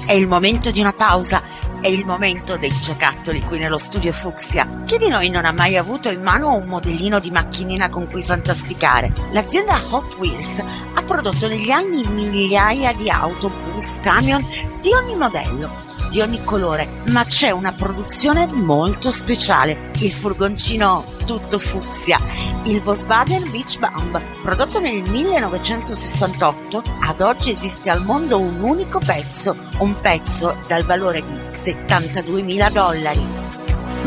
È il momento di una pausa, è il momento dei giocattoli qui nello studio Fucsia. Chi di noi non ha mai avuto in mano un modellino di macchinina con cui fantasticare? L'azienda Hot Wheels ha prodotto negli anni migliaia di autobus, camion di ogni modello, di ogni colore, ma c'è una produzione molto speciale, il furgoncino tutto fucsia, il Volkswagen Beach Bomb, prodotto nel 1968. Ad oggi esiste al mondo un unico pezzo, un pezzo dal valore di $72.000.